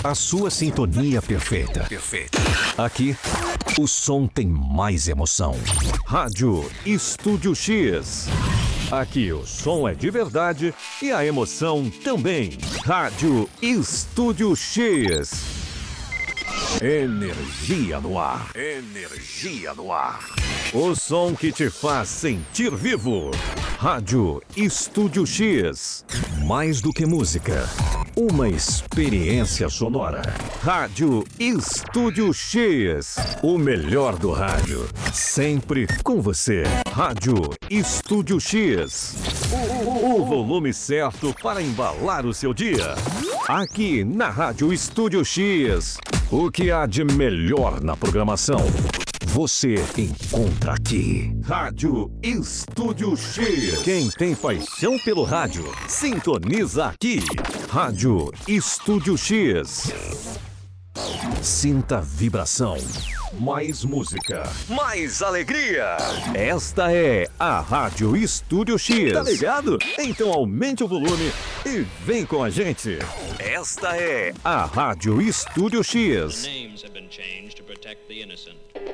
A sua sintonia perfeita. Aqui, o som tem mais emoção. Rádio Estúdio X. Aqui o som é de verdade e a emoção também. Rádio Estúdio X. Energia no ar. Energia no ar. O som que te faz sentir vivo. Rádio Estúdio X. Mais do que música. Uma experiência sonora. Rádio Estúdio X. O melhor do rádio. Sempre com você. Rádio Estúdio X. O volume certo para embalar o seu dia. Aqui na Rádio Estúdio X. O que há de melhor na programação? Você encontra aqui. Rádio Estúdio X. Quem tem paixão pelo rádio, sintoniza aqui. Rádio Estúdio X. Sinta vibração. Mais música. Mais alegria. Esta é a Rádio Estúdio X. Tá ligado? Então aumente o volume e vem com a gente. Esta é a Rádio Estúdio X. Names have been changed to protect the innocent.